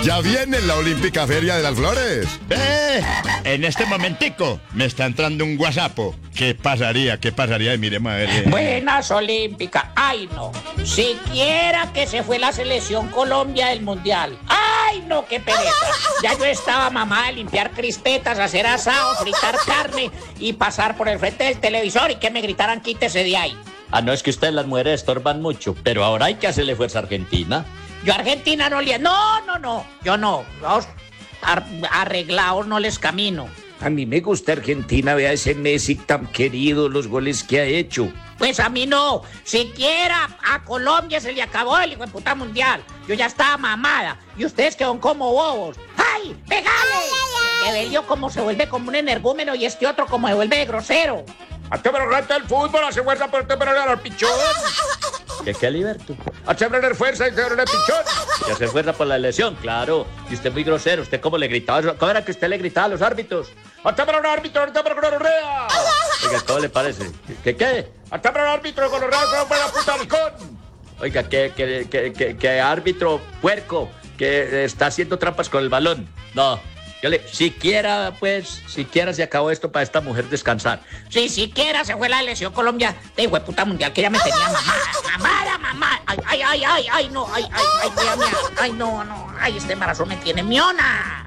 Ya viene la Olímpica Feria de las Flores. En este momentico me está entrando un WhatsApp. ¿Qué pasaría? Miremos a ver. Buenas Olímpicas. Ay, no. Siquiera que se fue la selección Colombia del Mundial. Ay, no, qué pereza. Ya yo estaba mamá de limpiar crispetas, hacer asado, fritar carne y pasar por el frente del televisor y que me gritaran quítese de ahí. Ah, no, es que ustedes las mujeres estorban mucho, pero ahora hay que hacerle fuerza a Argentina. Yo a Argentina no le... No. Yo no. Los arreglados no les camino. A mí me gusta Argentina, vea ese Messi tan querido, los goles que ha hecho. Pues a mí no. Siquiera a Colombia se le acabó el hijo de puta mundial. Yo ya estaba mamada. Y ustedes quedaron como bobos. ¡Ay, pegale! Evelio como se vuelve como un energúmeno y este otro como se vuelve de grosero. ¡Hasta pero rata el fútbol! ¡Hace fuerza por este pero al pichón! ¿Qué Liberto? ¡Hace pero fuerza y se el pichón! Y hacer fuerza por la lesión, claro. Y usted muy grosero. ¿Usted cómo le gritaba? ¿Cómo era que usted le gritaba a los árbitros? ¡Hasta pero árbitro! ¡Hasta pero gonorrea! Oiga, ¿cómo le parece? ¿Qué? ¡Hasta pero árbitro gonorrea! ¡No para puta licón! Oiga, que árbitro puerco que está haciendo trampas con el balón. No, siquiera se acabó esto para esta mujer descansar. Si siquiera se fue la lesión Colombia de hijo de puta mundial que ya me tenía mamá. Ay, no, ay, no, ay, este embarazo me tiene miona.